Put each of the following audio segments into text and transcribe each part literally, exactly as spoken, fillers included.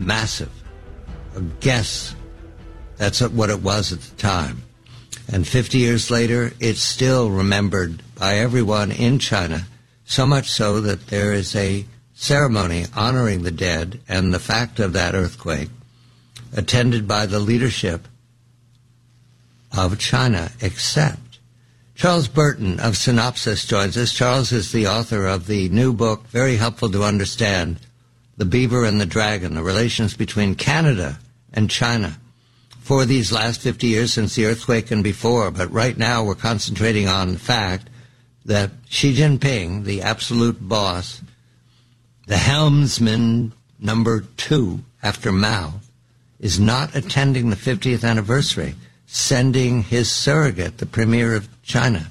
massive. Guess that's what it was at the time. And fifty years later, it's still remembered by everyone in China, so much so that there is a ceremony honoring the dead and the fact of that earthquake, attended by the leadership of China, except Charles Burton of Synopsis joins us. Charles is the author of the new book, very helpful to understand, The Beaver and the Dragon, the relations between Canada and China for these last fifty years since the earthquake and before. But right now we're concentrating on the fact that Xi Jinping, the absolute boss, the helmsman number two after Mao, is not attending the fiftieth anniversary, sending his surrogate, the Premier of China.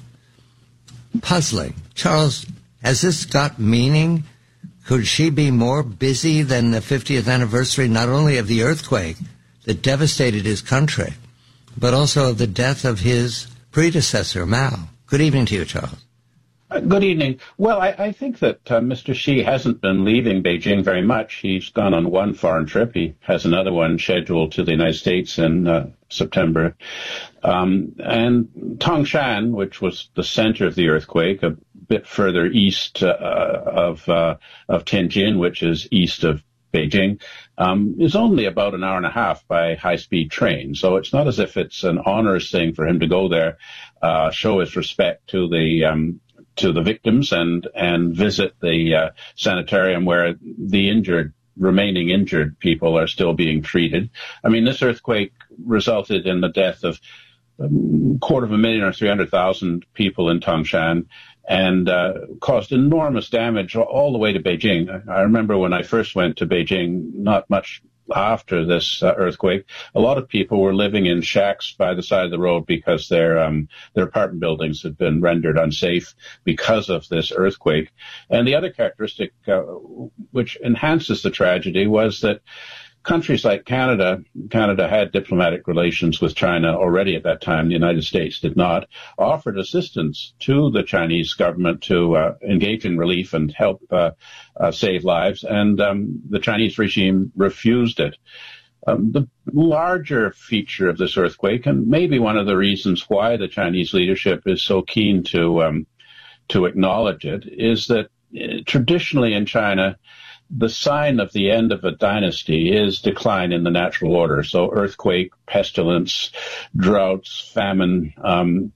Puzzling. Charles, has this got meaning? Could she be more busy than the fiftieth anniversary, not only of the earthquake that devastated his country, but also of the death of his predecessor, Mao? Good evening to you, Charles. Uh, good evening. Well, I, I think that uh, Mister Xi hasn't been leaving Beijing very much. He's gone on one foreign trip. He has another one scheduled to the United States in uh, September. Um, and Tangshan, which was the center of the earthquake, a bit further east uh, of uh, of Tianjin, which is east of Beijing, um, is only about an hour and a half by high-speed train. So it's not as if it's an onerous thing for him to go there, uh, show his respect to the um, to the victims and and visit the uh, sanitarium where the injured, remaining injured people are still being treated. I mean, this earthquake resulted in the death of a quarter of a million or three hundred thousand people in Tangshan, and uh, caused enormous damage all the way to Beijing. I remember when I first went to Beijing, not much after this uh, earthquake, a lot of people were living in shacks by the side of the road because their um, their apartment buildings had been rendered unsafe because of this earthquake. And the other characteristic uh, which enhances the tragedy was that countries like Canada, Canada had diplomatic relations with China already at that time. The United States did not, offered assistance to the Chinese government to uh, engage in relief and help uh, uh, save lives, and um, the Chinese regime refused it. Um, the larger feature of this earthquake, and maybe one of the reasons why the Chinese leadership is so keen to um, to acknowledge it, is that uh, traditionally in China, the sign of the end of a dynasty is decline in the natural order. So earthquake, pestilence, droughts, famine um,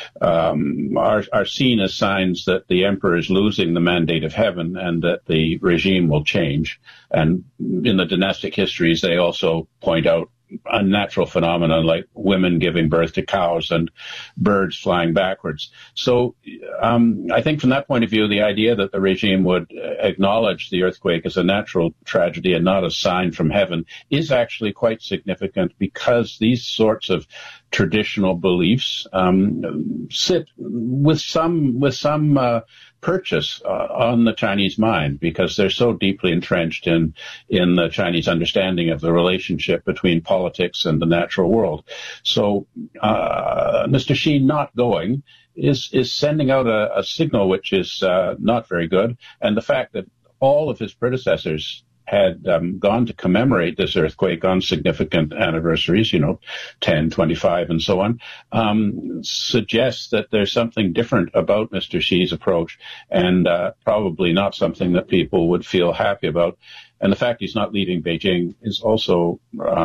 um, are, are seen as signs that the emperor is losing the mandate of heaven and that the regime will change. And in the dynastic histories, they also point out unnatural phenomena like women giving birth to cows and birds flying backwards. So um, I think from that point of view, the idea that the regime would acknowledge the earthquake as a natural tragedy and not a sign from heaven is actually quite significant, because these sorts of traditional beliefs um, sit with some with some uh, purchase uh, on the Chinese mind, because they're so deeply entrenched in in the Chinese understanding of the relationship between politics and the natural world. So uh, Mister Xi not going is is sending out a, a signal which is uh, not very good, and the fact that all of his predecessors had um, gone to commemorate this earthquake on significant anniversaries, you know, ten, twenty-five, and so on, um, suggests that there's something different about Mister Xi's approach, and uh, probably not something that people would feel happy about. And the fact he's not leaving Beijing is also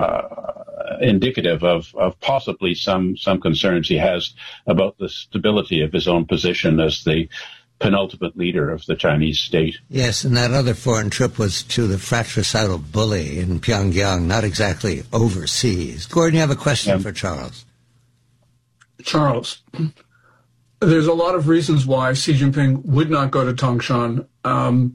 uh, indicative of, of possibly some, some concerns he has about the stability of his own position as the penultimate leader of the Chinese state. Yes, and that other foreign trip was to the fratricidal bully in Pyongyang, not exactly overseas. Gordon, you have a question yeah. for Charles. Charles, there's a lot of reasons why Xi Jinping would not go to Tangshan. Um,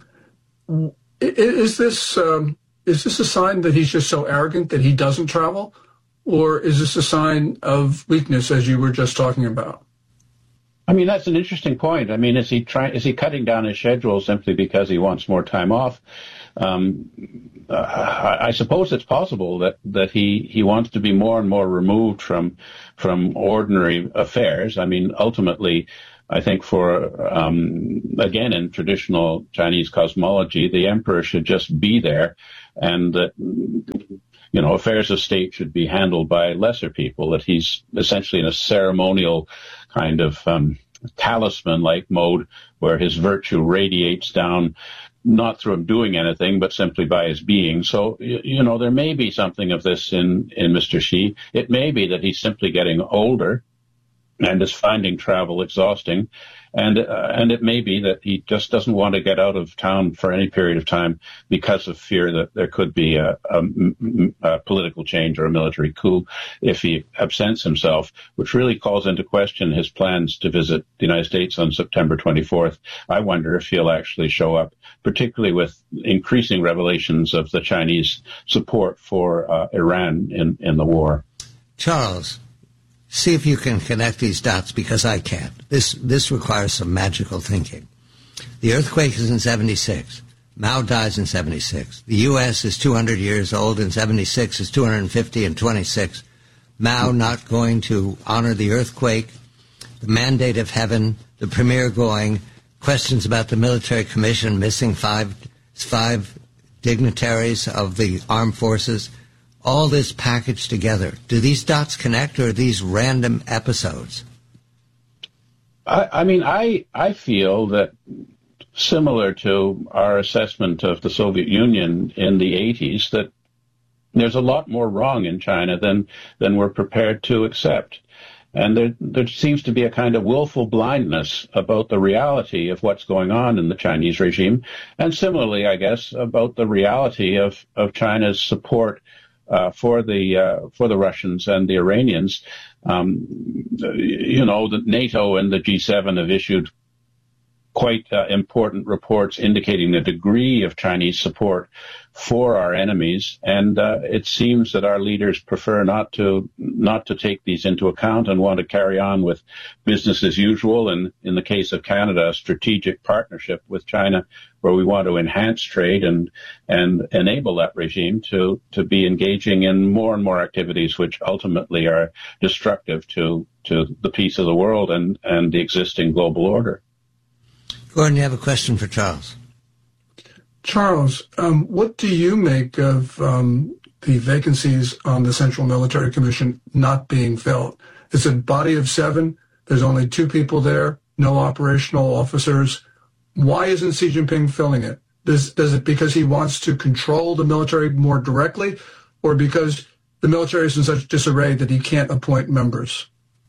is this um, is this a sign that he's just so arrogant that he doesn't travel? Or is this a sign of weakness, as you were just talking about? I mean, that's an interesting point. I mean, is he trying? Is he cutting down his schedule simply because he wants more time off? Um, uh, I, I suppose it's possible that, that he, he wants to be more and more removed from from ordinary affairs. I mean, ultimately, I think for um, again in traditional Chinese cosmology, the emperor should just be there and that, you know, affairs of state should be handled by lesser people, that he's essentially in a ceremonial kind of um, talisman-like mode where his virtue radiates down, not through him doing anything, but simply by his being. So, you, you know, there may be something of this in, in Mister Xi. It may be that he's simply getting older and is finding travel exhausting. And uh, and it may be that he just doesn't want to get out of town for any period of time because of fear that there could be a, a, a political change or a military coup if he absents himself, which really calls into question his plans to visit the United States on September twenty-fourth. I wonder if he'll actually show up, particularly with increasing revelations of the Chinese support for uh, Iran in, in the war. Charles, see if you can connect these dots, because I can't. This this requires some magical thinking. The earthquake is in seventy-six. Mao dies in seventy-six. The U S is two hundred years old, and seventy-six is two hundred fifty and twenty-six. Mao not going to honor the earthquake, the mandate of heaven, the premier going, questions about the military commission, missing five five dignitaries of the armed forces. All this packaged together. Do these dots connect, or are these random episodes? I, I mean, I I feel that similar to our assessment of the Soviet Union in the eighties, that there's a lot more wrong in China than than we're prepared to accept. And there there seems to be a kind of willful blindness about the reality of what's going on in the Chinese regime. And similarly, I guess, about the reality of, of China's support Uh, for the uh, for the Russians and the Iranians. Um, you know, the NATO and the G seven have issued quite uh, important reports indicating the degree of Chinese support for our enemies, and uh, it seems that our leaders prefer not to not to take these into account and want to carry on with business as usual, and in the case of Canada, a strategic partnership with China where we want to enhance trade and and enable that regime to to be engaging in more and more activities which ultimately are destructive to to the peace of the world and and the existing global order. Gordon, you have a question for Charles. Charles, um, what do you make of um, the vacancies on the Central Military Commission not being filled? It's a body of seven. There's only two people there, no operational officers. Why isn't Xi Jinping filling it? Does, does it because he wants to control the military more directly, or because the military is in such disarray that he can't appoint members?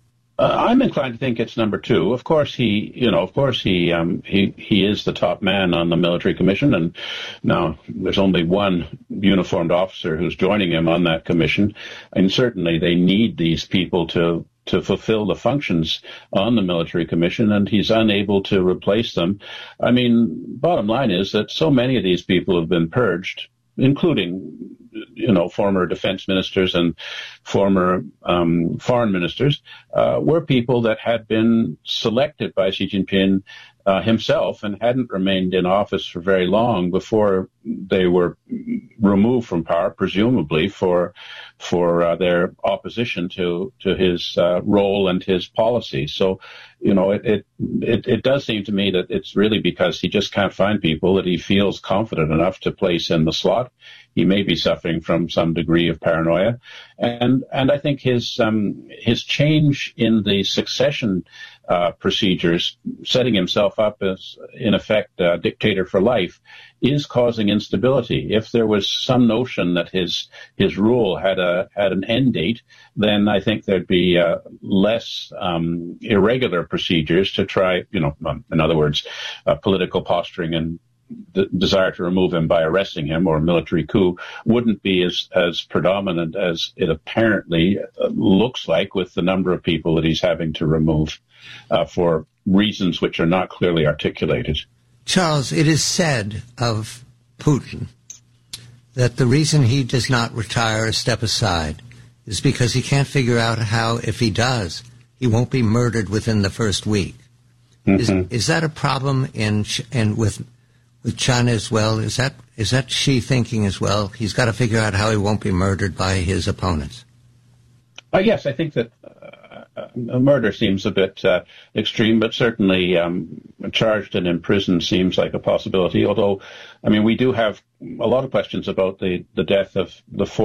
Uh, I'm inclined to think it's number two. Of course, he, you know, of course he, um, he, he is the top man on the military commission, and now there's only one uniformed officer who's joining him on that commission, and certainly they need these people to to fulfill the functions on the military commission, and he's unable to replace them. I mean, bottom line is that so many of these people have been purged, including, you know, former defense ministers and former um, foreign ministers, uh, were people that had been selected by Xi Jinping uh, himself and hadn't remained in office for very long before they were removed from power, presumably for for uh, their opposition to to his uh, role and his policy. So, you know, it, it it it does seem to me that it's really because he just can't find people that he feels confident enough to place in the slot. He may be suffering from some degree of paranoia, and and I think his um, his change in the succession uh, procedures, setting himself up as in effect a dictator for life, is causing instability. If there was some notion that his his rule had a had an end date, then I think there'd be uh, less um, irregular procedures to try, you know, in other words, uh, political posturing and the desire to remove him by arresting him or a military coup wouldn't be as, as predominant as it apparently looks like with the number of people that he's having to remove uh, for reasons which are not clearly articulated. Charles, it is said of Putin that the reason he does not retire or step aside is because he can't figure out how, if he does, he won't be murdered within the first week. Mm-hmm. Is, is that a problem in in with with China as well? Is that is that Xi thinking as well? He's got to figure out how he won't be murdered by his opponents. Uh, yes, I think that uh, murder seems a bit uh, extreme, but certainly um, charged and imprisoned seems like a possibility. Although, I mean, we do have a lot of questions about the, the death of the four